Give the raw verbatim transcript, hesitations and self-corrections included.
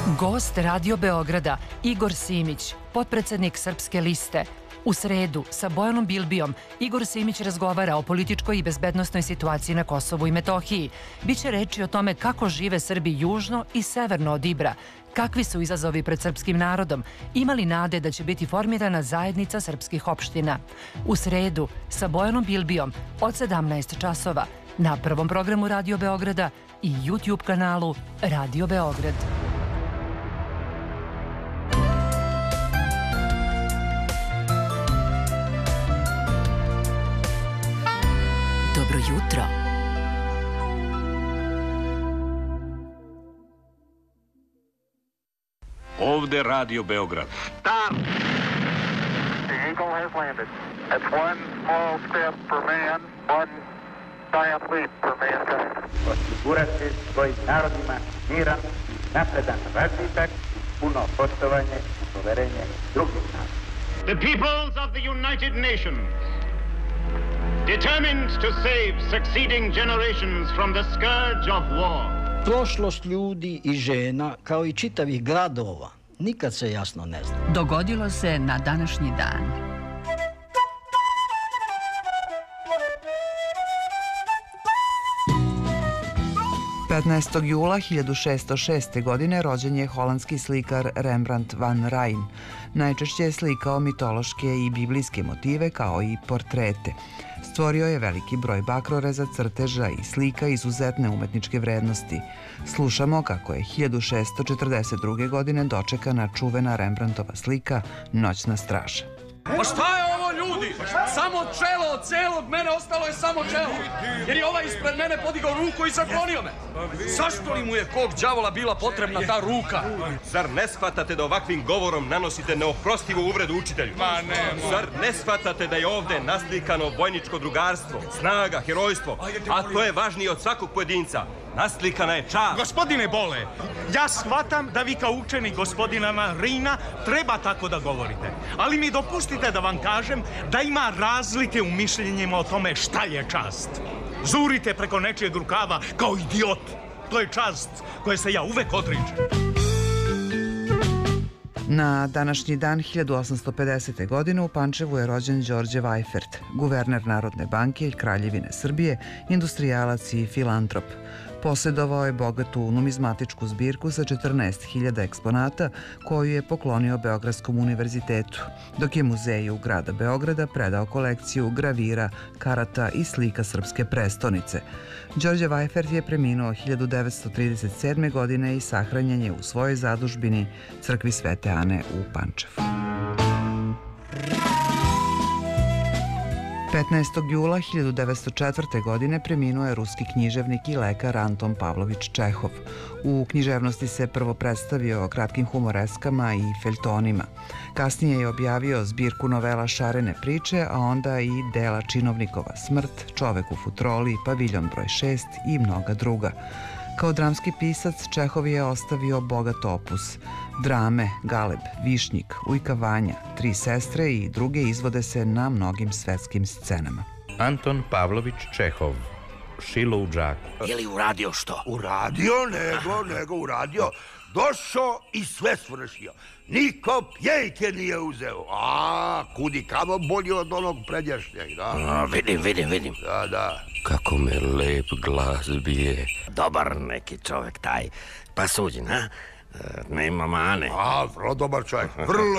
Gost Radio Beograda Igor Simić, potpredsednik Srpske liste. U sredu sa Bojanom Bilbijom Igor Simić razgovara o političkoj i bezbednosnoj situaciji na Kosovu i Metohiji. Biće reči o tome kako žive Srbi južno i severno od Ibra, kakvi su izazovi pred srpskim narodom, ima li nade da će biti formirana zajednica srpskih opština. U sredu sa Bojanom Bilbijom od sedamnaest časova na prvom programu Radio Beograda i YouTube kanalu Radio Beograd. Dobro jutro. Ovde Radio Beograd. Stop! The Eagle has landed. That's one small step for man, one giant leap for mankind. Osigurati svojim narodima miran, napredan razvitak, puno poštovanje i poverenje drugih naroda. The peoples of the United Nations, determined to save succeeding generations from the scourge of war. Prošlost ljudi i žena, kao i čitavih gradova, nikad se jasno ne zna. Dogodilo se na današnji dan. petnaestog jula hiljadu šesto šeste. godine rođen je holandski slikar Rembrandt van Rijn. Najčešće je slikao mitološke i biblijske motive kao i portrete. Stvorio je veliki broj bakroreza, crteža i slika izuzetne umetničke vrednosti. Slušamo kako je hiljadu šesto četrdeset druge. godine dočekana čuvena Rembrandtova slika Noćna straža. Pa šta je ovo, ljudi? Samo čelo od celog mene, ostalo je samo čelo. Jer je ovaj ispred mene podigao ruku i zaklonio me. Zašto li mu je kog đavola bila potrebna ta ruka? Zar ne shvatate da ovakvim govorom nanosite neoprostivu uvredu učitelju? Ma ne, Zar ne shvatate da je ovde naslikano vojničko drugarstvo, snaga, herojstvo, a to je važnije od svakog pojedinca? Naslikana je čast. Gospodine Bole, ja shvatam da vi kao učenik gospodina Rina treba tako da govorite. Ali mi dopustite da vam kažem da ima razlike u mišljenjima o tome šta je čast. Zurite preko nečijeg rukava kao idiot. To je čast koje se ja uvek odričem. Na današnji dan hiljadu osamsto pedesete. godine u Pančevu je rođen Đorđe Vajfert, guverner Narodne banke i Kraljevine Srbije, industrijalac i filantrop. Posjedovao je bogatu numizmatičku zbirku sa četrnaest hiljada eksponata koju je poklonio Beogradskom univerzitetu, dok je muzeju grada Beograda predao kolekciju gravira, karata i slika srpske prestonice. Đorđe Vajfert je preminuo hiljadu devetsto trideset sedme. godine i sahranjen je u svojoj zadužbini crkvi Svete Ane u Pančevu. petnaestog jula hiljadu devetsto četvrte. godine preminuo je ruski književnik i lekar Anton Pavlović Čehov. U književnosti se prvo predstavio kratkim humoreskama i feljtonima. Kasnije je objavio zbirku novela Šarene priče, a onda i dela Činovnikova smrt, Čovek u futroli, Paviljon broj šest i mnoga druga. Kao dramski pisac Čehov je ostavio bogat opus. Drame, Galeb, Višnjik, Ujka Vanja, Tri sestre i druge izvode se na mnogim svetskim scenama. Anton Pavlović Čehov, Šilo u džaku. Je li uradio što? Uradio, nego, nego uradio. Došao i sve svršio. Niko pjejke nije uzeo. A, kudi kamo bolji od onog predjašnjeg, da? A, vidim, vidim, vidim. Da, da. Kako me lep glas bije. Dobar neki čovek taj. Pa suđen, a? Nema mane. A, vrlo dobar čovjek. Vrlo